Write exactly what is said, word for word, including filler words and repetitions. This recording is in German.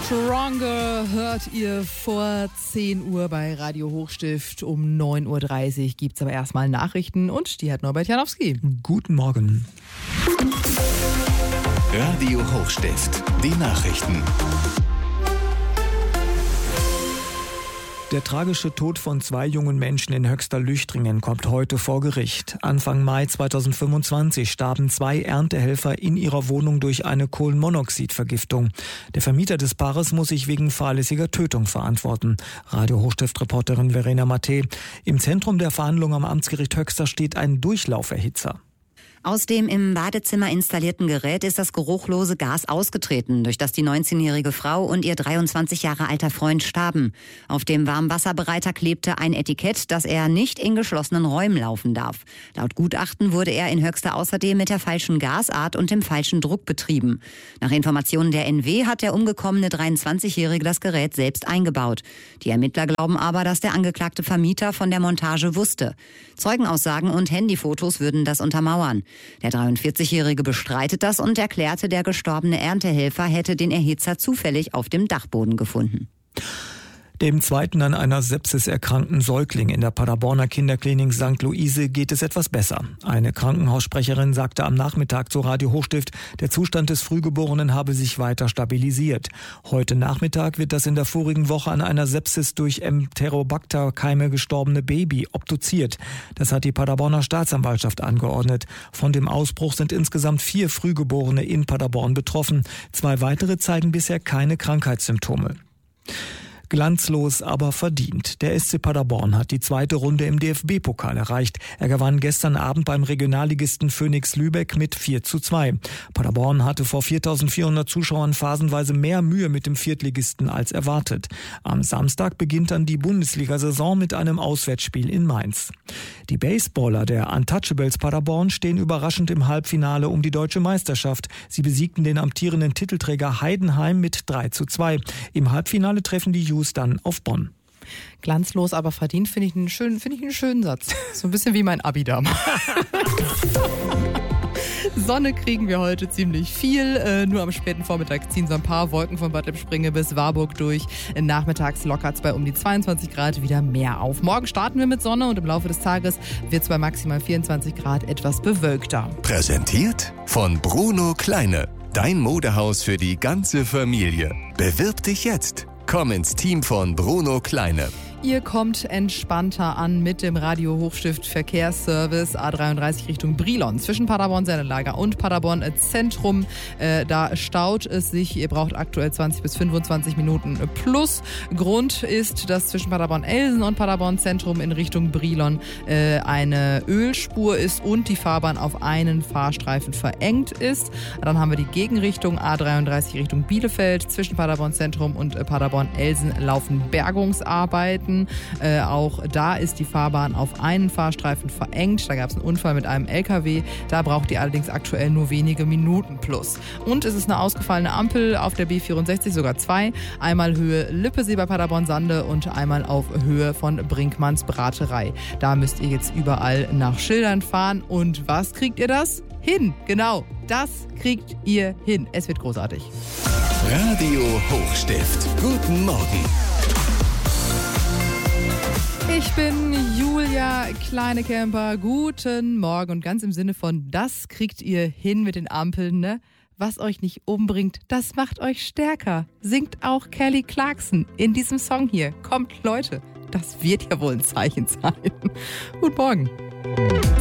Stronger hört ihr vor zehn Uhr bei Radio Hochstift. Um neun Uhr dreißig gibt es aber erstmal Nachrichten und die hat Norbert Janowski. Guten Morgen. Radio Hochstift, die Nachrichten. Der tragische Tod von zwei jungen Menschen in Höxter-Lüchtringen kommt heute vor Gericht. Anfang Mai zweitausendfünfundzwanzig starben zwei Erntehelfer in ihrer Wohnung durch eine Kohlenmonoxidvergiftung. Der Vermieter des Paares muss sich wegen fahrlässiger Tötung verantworten. Radio Hochstift-Reporterin Verena Matte. Im Zentrum der Verhandlung am Amtsgericht Höxter steht ein Durchlauferhitzer. Aus dem im Badezimmer installierten Gerät ist das geruchlose Gas ausgetreten, durch das die neunzehnjährige Frau und ihr dreiundzwanzig Jahre alter Freund starben. Auf dem Warmwasserbereiter klebte ein Etikett, dass er nicht in geschlossenen Räumen laufen darf. Laut Gutachten wurde er in Höxter außerdem mit der falschen Gasart und dem falschen Druck betrieben. Nach Informationen der N W hat der umgekommene dreiundzwanzigjährige das Gerät selbst eingebaut. Die Ermittler glauben aber, dass der angeklagte Vermieter von der Montage wusste. Zeugenaussagen und Handyfotos würden das untermauern. Der dreiundvierzigjährige bestreitet das und erklärte, der gestorbene Erntehelfer hätte den Erhitzer zufällig auf dem Dachboden gefunden. Dem zweiten an einer Sepsis erkrankten Säugling in der Paderborner Kinderklinik Sankt Luise geht es etwas besser. Eine Krankenhaussprecherin sagte am Nachmittag zu Radio Hochstift, der Zustand des Frühgeborenen habe sich weiter stabilisiert. Heute Nachmittag wird das in der vorigen Woche an einer Sepsis durch Enterobacter-Keime gestorbene Baby obduziert. Das hat die Paderborner Staatsanwaltschaft angeordnet. Von dem Ausbruch sind insgesamt vier Frühgeborene in Paderborn betroffen. Zwei weitere zeigen bisher keine Krankheitssymptome. Glanzlos, aber verdient. Der S C Paderborn hat die zweite Runde im D F B-Pokal erreicht. Er gewann gestern Abend beim Regionalligisten Phoenix Lübeck mit vier zu zwei. Paderborn hatte vor viertausendvierhundert Zuschauern phasenweise mehr Mühe mit dem Viertligisten als erwartet. Am Samstag beginnt dann die Bundesliga-Saison mit einem Auswärtsspiel in Mainz. Die Baseballer der Untouchables Paderborn stehen überraschend im Halbfinale um die deutsche Meisterschaft. Sie besiegten den amtierenden Titelträger Heidenheim mit drei zu zwei. Im Halbfinale treffen die dann auf Bonn. Glanzlos, aber verdient, finde ich einen schönen, finde ich einen schönen Satz. So ein bisschen wie mein Abi damals. Sonne kriegen wir heute ziemlich viel. Äh, nur am späten Vormittag ziehen so ein paar Wolken von Bad Lippspringe bis Warburg durch. Nachmittags lockert es bei um die zweiundzwanzig Grad wieder mehr auf. Morgen starten wir mit Sonne und im Laufe des Tages wird es bei maximal vierundzwanzig Grad etwas bewölkter. Präsentiert von Bruno Kleine. Dein Modehaus für die ganze Familie. Bewirb dich jetzt. Komm ins Team von Bruno Kleine. Ihr kommt entspannter an mit dem Radio Hochstift Verkehrsservice A dreiunddreißig Richtung Brilon. Zwischen Paderborn-Sennelager und Paderborn Zentrum. Äh, da staut es sich. Ihr braucht aktuell zwanzig bis fünfundzwanzig Minuten plus. Grund ist, dass zwischen Paderborn-Elsen und Paderborn-Zentrum in Richtung Brilon äh, eine Ölspur ist und die Fahrbahn auf einen Fahrstreifen verengt ist. Dann haben wir die Gegenrichtung A dreiunddreißig Richtung Bielefeld. Zwischen Paderborn-Zentrum und äh, Paderborn-Elsen laufen Bergungsarbeiten. Äh, auch da ist die Fahrbahn auf einen Fahrstreifen verengt. Da gab es einen Unfall mit einem L K W. Da braucht ihr allerdings aktuell nur wenige Minuten plus. Und es ist eine ausgefallene Ampel auf der B vierundsechzig, sogar zwei. Einmal Höhe Lippesee bei Paderborn-Sande und einmal auf Höhe von Brinkmanns Braterei. Da müsst ihr jetzt überall nach Schildern fahren. Und was kriegt ihr das? Hin, genau. Das kriegt ihr hin. Es wird großartig. Radio Hochstift. Guten Morgen. Ich bin Julia Kleinekemper. Guten Morgen und ganz im Sinne von, das kriegt ihr hin mit den Ampeln, ne? Was euch nicht umbringt, das macht euch stärker. Singt auch Kelly Clarkson in diesem Song hier. Kommt Leute, das wird ja wohl ein Zeichen sein. Guten Morgen.